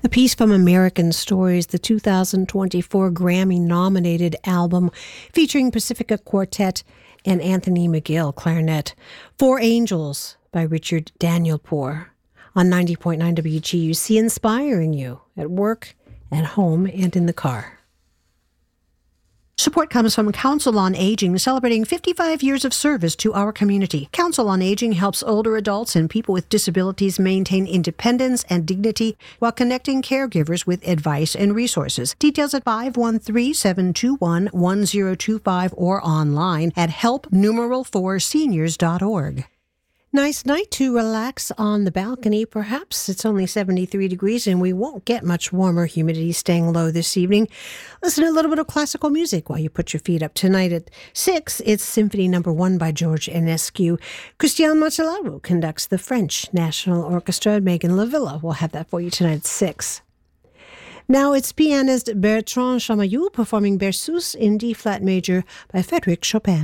A piece from American Stories, the 2024 Grammy-nominated album featuring Pacifica Quartet and Anthony McGill, clarinet. Four Angels by Richard Danielpour on 90.9 WGUC, inspiring you at work, at home, and in the car. Support comes from Council on Aging, celebrating 55 years of service to our community. Council on Aging helps older adults and people with disabilities maintain independence and dignity while connecting caregivers with advice and resources. Details at 513-721-1025 or online at help4seniors.org. Nice night to relax on the balcony. Perhaps it's only 73 degrees and we won't get much warmer. Humidity staying low this evening. Listen to a little bit of classical music while you put your feet up. Tonight at 6, it's Symphony No. 1 by George Enescu. Christian Macellaro conducts the French National Orchestra. Megan Lavilla will have that for you tonight at 6. Now it's pianist Bertrand Chamayou performing Berceuse in D-flat major by Frédéric Chopin.